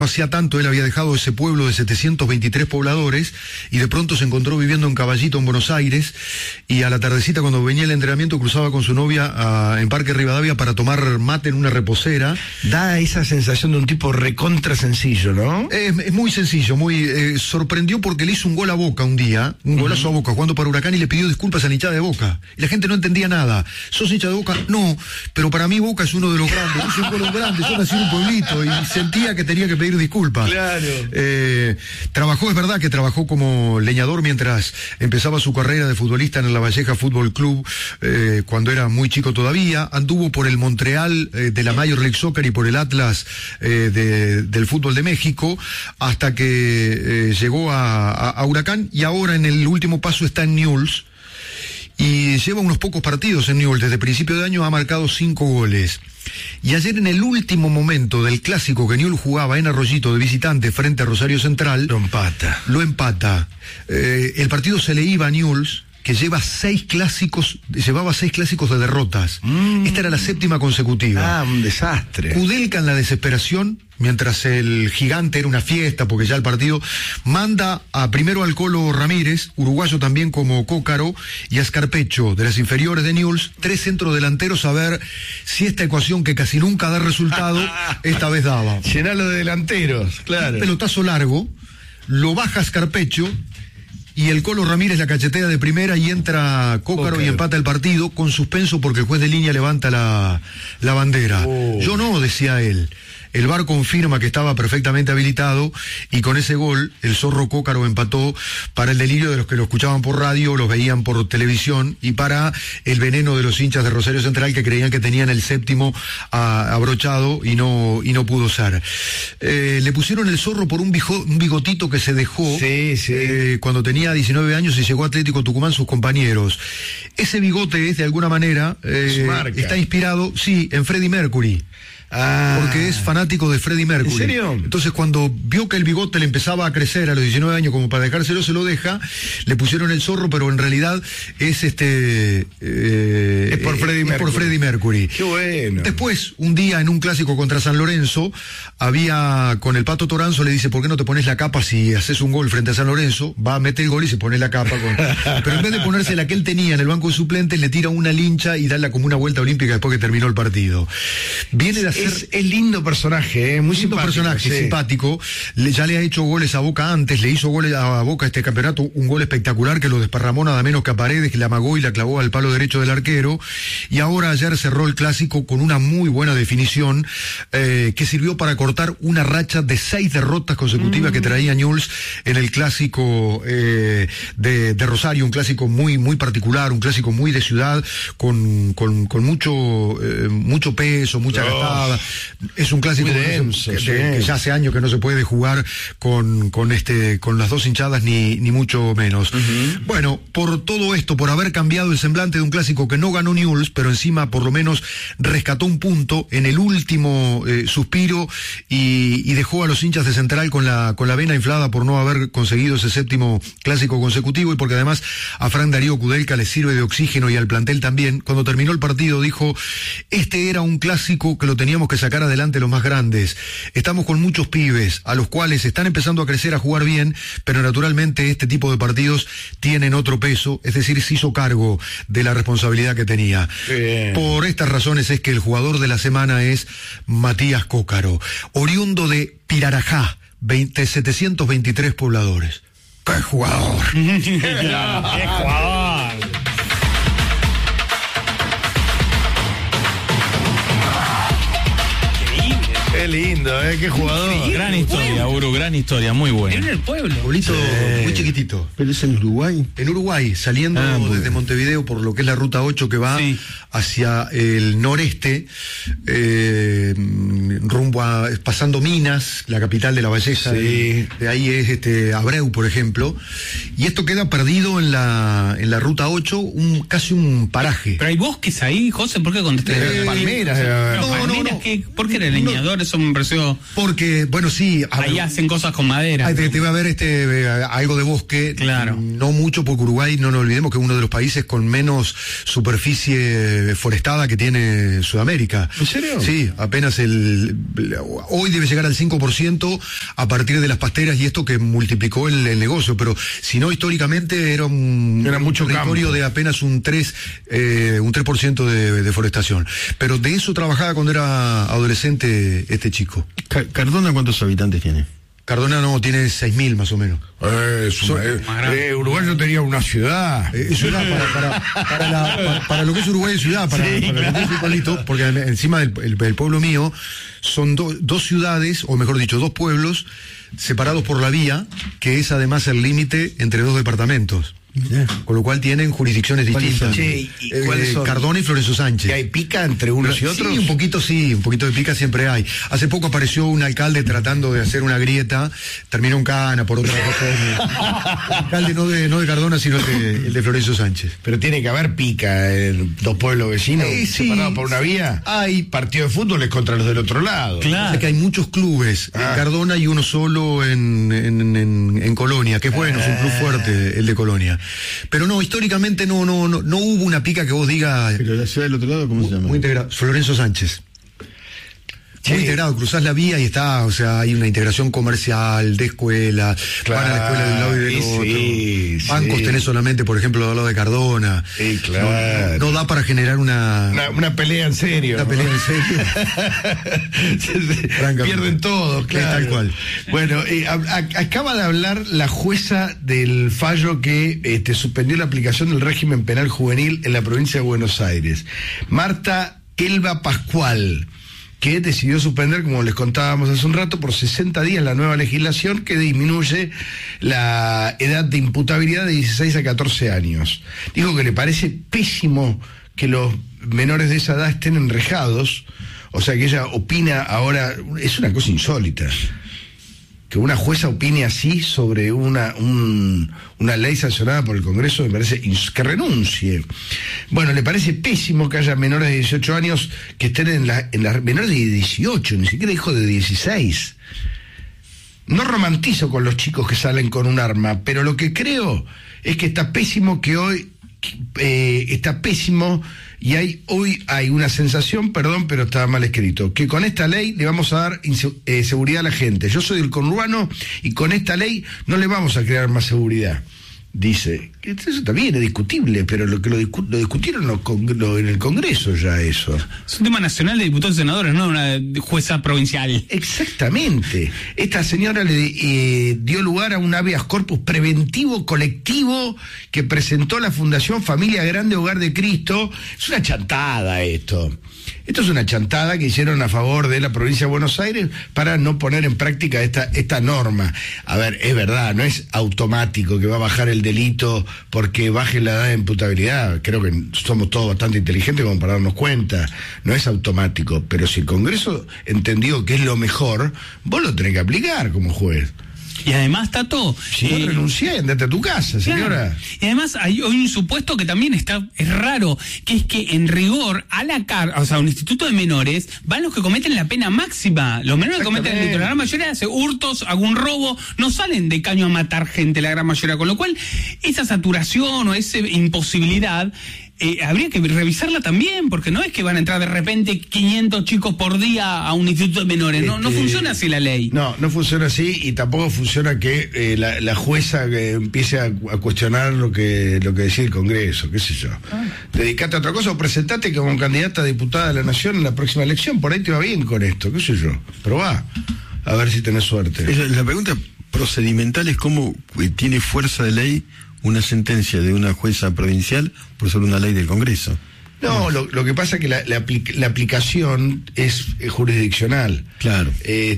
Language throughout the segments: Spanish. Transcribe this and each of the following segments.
hacía tanto, él había dejado ese pueblo de 723 pobladores y de pronto se encontró viviendo en Caballito, en Buenos Aires, y a la tardecita cuando venía el entrenamiento cruzaba con su novia en Parque Rivadavia para tomar mate en una reposera. Da esa sensación de un tipo recontra sencillo, ¿no? Es muy sencillo, muy sorprendió porque le hizo un gol a Boca un día, un golazo a Boca jugando para Huracán, y le pidió disculpas a la hinchada de Boca. Y la gente no entendía nada. ¿Sos hincha de Boca? No, pero para mí Boca es uno de los grandes, es uno de los grandes, yo nací en un pueblito y sentía que tenía que pedir disculpas. Claro. Trabajó, es verdad que trabajó como leñador mientras empezaba su carrera de futbolista en el Lavalleja Fútbol Club, cuando era muy chico todavía. Anduvo por el Montreal de la Major League Soccer y por el Atlas del fútbol de México, hasta que llegó a Huracán, y ahora en el último paso está en Newell's. Y lleva unos pocos partidos en Newell's. Desde principio de año ha marcado 5 goles. Y ayer, en el último momento del clásico que Newell's jugaba en Arroyito de visitante frente a Rosario Central, lo empata. El partido se le iba a Newell's, que llevaba 6 clásicos de derrotas. Esta era la 7ª consecutiva. Un desastre. Kudelka, en la desesperación, mientras el Gigante era una fiesta, porque ya el partido, manda primero al Colo Ramírez, uruguayo también como Cócaro, y a Scarpecho, de las inferiores de Newell's, 3 centrodelanteros, a ver si esta ecuación que casi nunca da resultado, esta vez daba. Llenalo de delanteros, claro. Un pelotazo largo, lo baja Scarpecho, y el Colo Ramírez la cachetea de primera, y entra Cócaro y empata el partido, con suspenso porque el juez de línea levanta la bandera. Yo no, decía él. El VAR confirma que estaba perfectamente habilitado, y con ese gol el zorro Cócaro empató, para el delirio de los que lo escuchaban por radio, los veían por televisión, y para el veneno de los hinchas de Rosario Central, que creían que tenían el 7º abrochado y no pudo ser. Le pusieron el zorro por un bigotito que se dejó cuando tenía 19 años y llegó a Atlético Tucumán sus compañeros. Ese bigote es, de alguna manera, está inspirado, en Freddie Mercury. Porque es fanático de Freddie Mercury. ¿En serio? Entonces, cuando vio que el bigote le empezaba a crecer a los 19 años, como para dejárselo, se lo deja, le pusieron el zorro, pero en realidad es es por Freddie Mercury. Por Freddie Mercury. Qué bueno. Después, un día en un clásico contra San Lorenzo, había con el Pato Toranzo, le dice: ¿por qué no te pones la capa si haces un gol frente a San Lorenzo? Va a meter el gol y se pone la capa. Pero en vez de ponerse la que él tenía en el banco de suplentes, le tira una lincha y da como una vuelta olímpica después que terminó el partido. Viene de hacer... Es lindo personaje, muy lindo simpático. Simpático. Ya le ha hecho goles a Boca antes, le hizo goles a Boca este campeonato, un gol espectacular que lo desparramó nada menos que a Paredes, que la amagó y la clavó al palo derecho del arquero. Y ahora ayer cerró el clásico con una muy buena definición, que sirvió para cortar una racha de 6 derrotas consecutivas que traía Newell's en el clásico de Rosario, un clásico muy, muy particular, un clásico muy de ciudad, con mucho peso, mucha gastada. Es un clásico denso, que ya hace años que no se puede jugar con las 2 hinchadas, ni mucho menos. Bueno, por todo esto, por haber cambiado el semblante de un clásico que no ganó Newell's, pero encima por lo menos rescató un punto en el último suspiro, y dejó a los hinchas de Central con la vena inflada por no haber conseguido ese 7º clásico consecutivo, y porque además a Fran Darío Kudelka le sirve de oxígeno, y al plantel también. Cuando terminó el partido dijo: este era un clásico que lo teníamos que sacar adelante los más grandes. Estamos con muchos pibes a los cuales están empezando a crecer, a jugar bien, pero naturalmente este tipo de partidos tienen otro peso, es decir, se hizo cargo de la responsabilidad que tenía. Por estas razones es que el jugador de la semana es Matías Cócaro, oriundo de Pirarajá, 723 pobladores. ¡Qué jugador! ¡Qué jugador! Qué lindo, qué jugador. Increíble. Gran historia, Uru, gran historia, muy buena. En el pueblo. Pueblito muy chiquitito. ¿Pero es en Uruguay? En Uruguay, saliendo desde Montevideo por lo que es la ruta 8 que va hacia el noreste, rumbo pasando Minas, la capital de La Valleja. De ahí es Abreu, por ejemplo. Y esto queda perdido en la ruta 8, casi un paraje. Pero hay bosques ahí, José, ¿por qué contestaste? Palmeras. ¿Por qué era leñador? eso me pareció. Porque, bueno, sí. Ahí hacen cosas con madera. Te va a haber algo de bosque. Claro. No mucho, porque Uruguay, no nos olvidemos que es uno de los países con menos superficie forestada que tiene Sudamérica. ¿En serio? Sí, apenas hoy debe llegar al 5% a partir de las pasteras y esto que multiplicó el negocio, pero si no, históricamente era mucho territorio campo. de apenas un 3% de deforestación. Pero de eso trabajaba cuando era adolescente este chico. ¿Cardona cuántos habitantes tiene? Cardona no, tiene 6.000 más o menos. Uruguay no tenía una ciudad. Ciudad para lo que es Uruguay es ciudad, para lo que es el pueblito, porque encima del pueblo mío son dos ciudades, o mejor dicho, dos pueblos separados por la vía, que es además el límite entre dos departamentos. Con lo cual tienen jurisdicciones distintas. ¿Cuáles son? Cardona y Florencio Sánchez. ¿Y hay pica entre unos y otros? Sí, un poquito de pica siempre hay. Hace poco apareció un alcalde tratando de hacer una grieta, terminó en cana por otra razón. Alcalde no de Cardona, sino el de Florencio Sánchez. Pero tiene que haber pica en dos pueblos vecinos separados por una vía. Hay partido de fútbol contra los del otro lado. Claro. Es que hay muchos clubes en Cardona y uno solo en Colonia, que es bueno, es un club fuerte el de Colonia. Pero no, históricamente no hubo una pica que vos digas. Pero la ciudad del otro lado, ¿cómo se llama? Muy integrado. Florencio Sánchez. Sí. Muy integrado, cruzás la vía y está, o sea, hay una integración comercial, de escuela, Claro, van a la escuela de un lado y del otro. Bancos sí. tenés solamente, por ejemplo, del lado de Cardona. Sí, claro. No da para generar una pelea en serio. Una pelea en serio. Pierden todo, claro. Tal cual. Bueno, acaba de hablar la jueza del fallo que suspendió la aplicación del régimen penal juvenil en la provincia de Buenos Aires. Marta Elba Pascual, que decidió suspender, como les contábamos hace un rato, por 60 días la nueva legislación que disminuye la edad de imputabilidad de 16 a 14 años. Dijo que le parece pésimo que los menores de esa edad estén enrejados, o sea que ella opina ahora, es una cosa insólita, que una jueza opine así sobre una ley sancionada por el Congreso, me parece que renuncie. Bueno, le parece pésimo que haya menores de 18 años que estén en las menores de 18, ni siquiera dijo de 16. No romantizo con los chicos que salen con un arma, pero lo que creo es que está pésimo que hoy está pésimo y hoy hay una sensación, perdón, pero está mal escrito, que con esta ley le vamos a dar seguridad a la gente. Yo soy del conurbano y con esta ley no le vamos a crear más seguridad. Dice, eso también es discutible, pero lo discutieron en el Congreso ya eso. Es un tema nacional de diputados y senadores, no una jueza provincial. Exactamente. Esta señora le dio lugar a un habeas corpus preventivo colectivo que presentó la Fundación Familia Grande Hogar de Cristo. Es una chantada esto. Esto es una chantada que hicieron a favor de la provincia de Buenos Aires para no poner en práctica esta norma. A ver, es verdad, no es automático que va a bajar el delito porque baje la edad de imputabilidad. Creo que somos todos bastante inteligentes como para darnos cuenta. No es automático, pero si el Congreso entendió que es lo mejor, vos lo tenés que aplicar como juez. Y además, Tato... Si no renuncié, andate a tu casa, señora. Claro. Y además hay un supuesto que también es raro, que es que en rigor a un instituto de menores van los que cometen la pena máxima. Los menores que cometen el delito, la gran mayoría hace hurtos, algún robo, no salen de caño a matar gente la gran mayoría, con lo cual esa saturación o esa imposibilidad... habría que revisarla también, porque no es que van a entrar de repente 500 chicos por día a un instituto de menores, no funciona así la ley. No funciona así y tampoco funciona que la jueza empiece a cuestionar lo que decide el Congreso, qué sé yo. Dedicate a otra cosa o presentate como candidata a diputada de la Nación en la próxima elección, por ahí te va bien con esto, qué sé yo. Probá, a ver si tenés suerte. La pregunta procedimental es cómo tiene fuerza de ley una sentencia de una jueza provincial por sobre una ley del Congreso. No, lo que pasa es que la aplicación es jurisdiccional. Claro.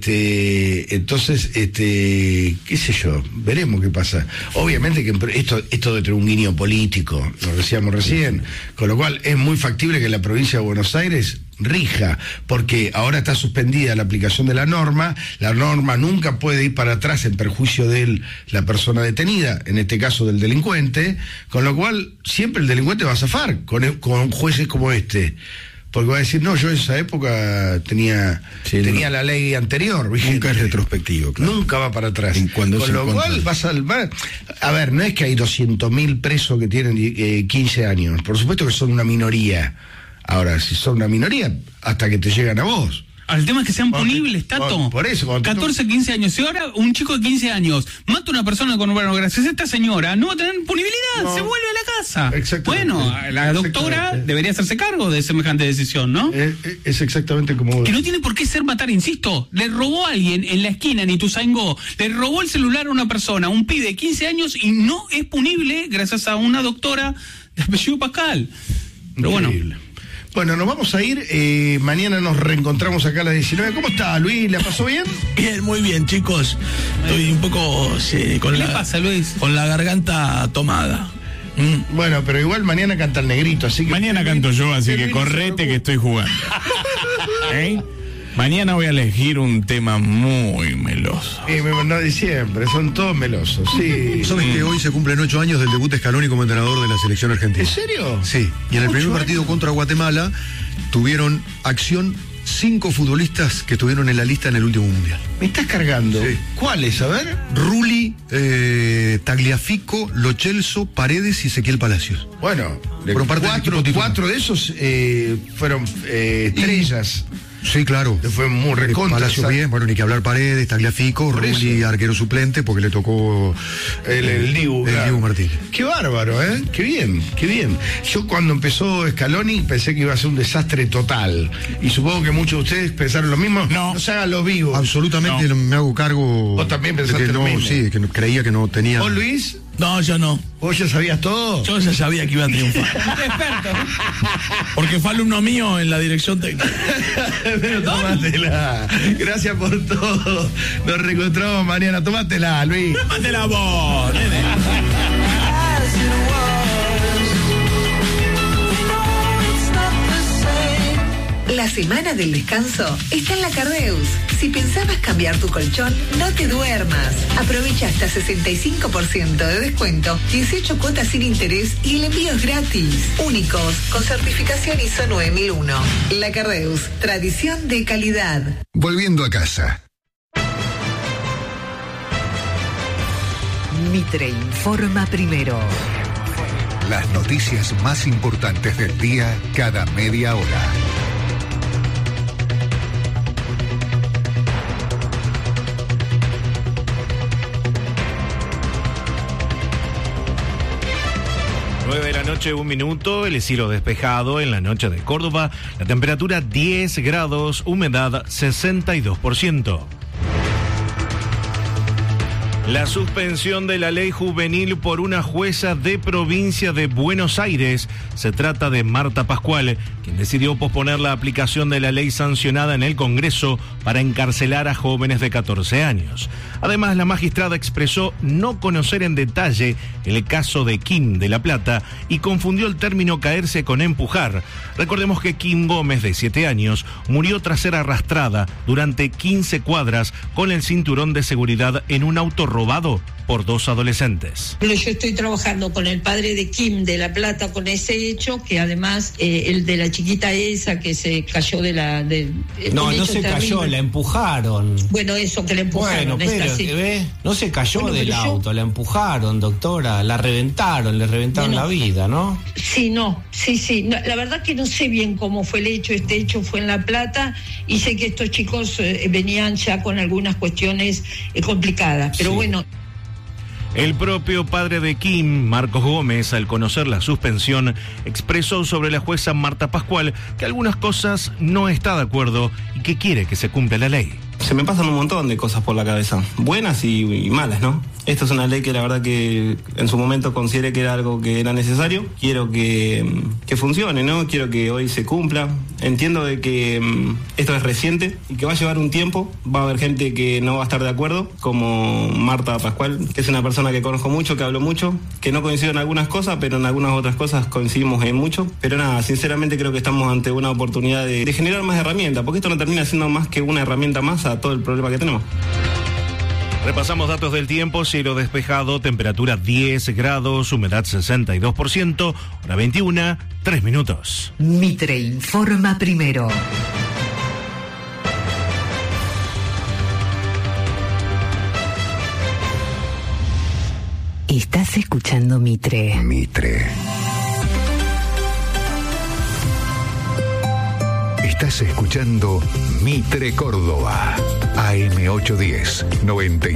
Entonces, qué sé yo, veremos qué pasa. Obviamente que esto debe tener un guiño político, lo decíamos recién, con lo cual es muy factible que la provincia de Buenos Aires rija, porque ahora está suspendida la aplicación de la norma nunca puede ir para atrás en perjuicio de la persona detenida, en este caso del delincuente, con lo cual siempre el delincuente va a zafar con jueces como este, Porque va a decir, no, yo en esa época tenía la ley anterior. Vigente. Nunca es retrospectivo, claro. Nunca va para atrás. Con lo cual vas a ver, no es que hay 200.000 presos que tienen 15 años. Por supuesto que son una minoría. Ahora, si son una minoría, hasta que te llegan a vos. El tema es que sean punibles, Tato. Por eso. 14, 15 años. Si ahora un chico de 15 años mata a una persona con conurbano, gracias a esta señora, no va a tener punibilidad, se vuelve a la casa. Exactamente. Bueno, la doctora debería hacerse cargo de semejante decisión, ¿no? Es exactamente como... Que no tiene por qué ser matar, insisto. Le robó a alguien en la esquina en Ituzaingó, le robó el celular a una persona, un pibe de 15 años, y no es punible gracias a una doctora de apellido Pascal. Pero Increíble. Bueno, nos vamos a ir. Mañana nos reencontramos acá a las 19. ¿Cómo está, Luis? ¿La pasó bien? Bien, muy bien, chicos. Estoy un poco ¿Qué le pasa, Luis? Con la garganta tomada. Bueno, pero igual mañana canta el Negrito, así que... Mañana canto yo, así que correte que estoy jugando. ¿Eh? Mañana voy a elegir un tema muy meloso. No de siempre, son todos melosos, sí. ¿Sabes que hoy se cumplen 8 años del debut de Scaloni como entrenador de la selección argentina? ¿En serio? Sí, y en el primer partido contra Guatemala tuvieron acción 5 futbolistas que estuvieron en la lista en el último mundial. ¿Me estás cargando? Sí. ¿Cuáles? A ver. Rulli, Tagliafico, Lo Celso, Paredes y Ezequiel Palacios. Bueno, Fueron parte del equipo titular. 4 de esos fueron estrellas. Sí, claro. Fue muy recontra. Palacios bien, bueno, ni que hablar Paredes, Tagliafico, Rulli, arquero suplente, porque le tocó el Dibu. El Dibu Martínez. Qué bárbaro, ¿eh? Qué bien, qué bien. Yo cuando empezó Scaloni pensé que iba a ser un desastre total. Y supongo que muchos de ustedes pensaron lo mismo. No se hagan los vivos. Absolutamente, no me hago cargo. ¿Vos también pensaste que lo mismo? Sí, que creía que no tenía. ¿Vos, Luis? No, yo no. ¿Vos ya sabías todo? Yo ya sabía que iba a triunfar. Experto. Porque fue alumno mío en la dirección técnica. Pero tómatela. Gracias por todo. Nos reencontramos mañana. Tómatela, Luis. Tómatela vos, nene. La semana del descanso está en la Cardeus. Si pensabas cambiar tu colchón, no te duermas. Aprovecha hasta 65% de descuento, 18 cuotas sin interés y el envío es gratis. Únicos, con certificación ISO 9001. La Cardeus, tradición de calidad. Volviendo a casa. Mitre informa primero. Las noticias más importantes del día cada media hora. De la noche, 1 minuto, el cielo despejado en la noche de Córdoba, la temperatura 10 grados, humedad 62%. La suspensión de la ley juvenil por una jueza de provincia de Buenos Aires. Se trata de Marta Pascual, quien decidió posponer la aplicación de la ley sancionada en el Congreso para encarcelar a jóvenes de 14 años. Además, la magistrada expresó no conocer en detalle el caso de Kim de La Plata y confundió el término caerse con empujar. Recordemos que Kim Gómez, de 7 años, murió tras ser arrastrada durante 15 cuadras con el cinturón de seguridad en un auto robado por 2 adolescentes. Yo estoy trabajando con el padre de Kim de La Plata con ese hecho, que además el de la chiquita esa que se cayó de la... No se cayó, la empujaron. Bueno, eso, que la empujaron. Bueno, pero no se cayó del auto, la empujaron, doctora, le reventaron la vida, ¿no? Sí, sí. No, la verdad que no sé bien cómo fue el hecho. Este hecho fue en La Plata y sé que estos chicos venían ya con algunas cuestiones complicadas, pero bueno. El propio padre de Kim, Marcos Gómez, al conocer la suspensión, expresó sobre la jueza Marta Pascual que algunas cosas no está de acuerdo y que quiere que se cumpla la ley. Se me pasan un montón de cosas por la cabeza, buenas y malas, ¿no? Esta es una ley que la verdad que en su momento consideré que era algo que era necesario. Quiero que funcione, ¿no? Quiero que hoy se cumpla. Entiendo de que esto es reciente y que va a llevar un tiempo. Va a haber gente que no va a estar de acuerdo, como Marta Pascual, que es una persona que conozco mucho, que hablo mucho, que no coincido en algunas cosas, pero en algunas otras cosas coincidimos en mucho. Pero nada, sinceramente creo que estamos ante una oportunidad de generar más herramientas, porque esto no termina siendo más que una herramienta más a todo el problema que tenemos. Repasamos datos del tiempo: cielo despejado, temperatura 10 grados, humedad 62%, hora 21, 3 minutos. Mitre informa primero. Estás escuchando Mitre. Mitre. Estás escuchando Mitre Córdoba, AM810, 96.